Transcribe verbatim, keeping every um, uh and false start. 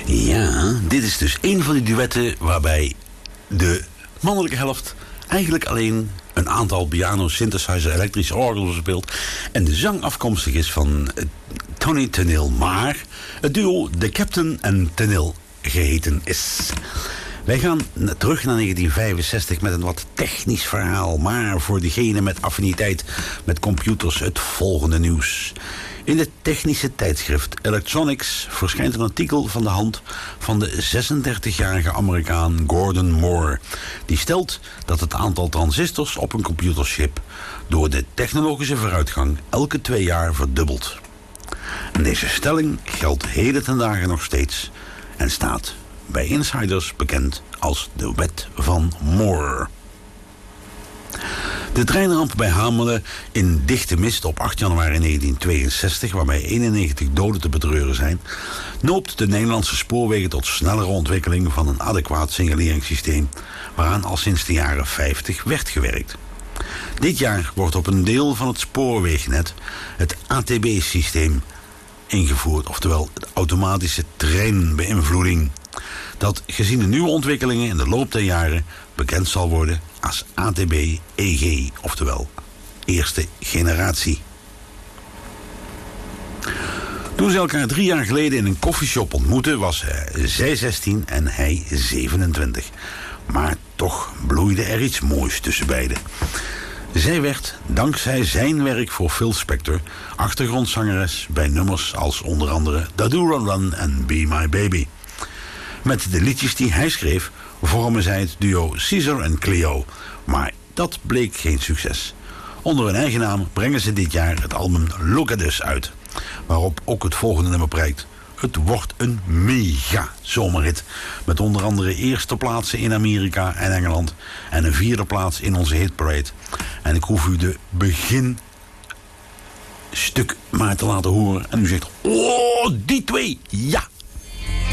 Ja, dit is dus een van die duetten waarbij de mannelijke helft eigenlijk alleen een aantal piano, synthesizer, elektrische orgels speelt en de zang afkomstig is van Tony Tennille, maar het duo The Captain en Tennille geheten is. Wij gaan terug naar negentien vijfenzestig met een wat technisch verhaal, maar voor diegene met affiniteit met computers het volgende nieuws. In het technische tijdschrift Electronics verschijnt een artikel van de hand van de zesendertigjarige Amerikaan Gordon Moore. Die stelt dat het aantal transistors op een computerchip door de technologische vooruitgang elke twee jaar verdubbelt. En deze stelling geldt heden ten dagen nog steeds en staat bij insiders bekend als de wet van Moore. De treinramp bij Hamelen in dichte mist op acht januari negentien tweeënzestig... waarbij eenennegentig doden te betreuren zijn, noopt de Nederlandse spoorwegen tot snellere ontwikkeling van een adequaat signaleringssysteem waaraan al sinds de jaren vijftig werd gewerkt. Dit jaar wordt op een deel van het spoorwegnet het A T B-systeem ingevoerd, oftewel de automatische treinbeïnvloeding, dat gezien de nieuwe ontwikkelingen in de loop der jaren bekend zal worden als A T B E G, oftewel eerste generatie. Toen ze elkaar drie jaar geleden in een koffieshop ontmoetten, was zij zestien en hij zevenentwintig. Maar toch bloeide er iets moois tussen beiden. Zij werd, dankzij zijn werk voor Phil Spector, achtergrondzangeres bij nummers als onder andere Dadu Run Run en Be My Baby. Met de liedjes die hij schreef vormen zij het duo Caesar en Cleo, maar dat bleek geen succes. Onder hun eigen naam brengen ze dit jaar het album Look at Us uit, waarop ook het volgende nummer prijkt. Het wordt een mega zomerhit, met onder andere eerste plaatsen in Amerika en Engeland en een vierde plaats in onze hitparade. En ik hoef u de beginstuk maar te laten horen en u zegt, oh, die twee, ja!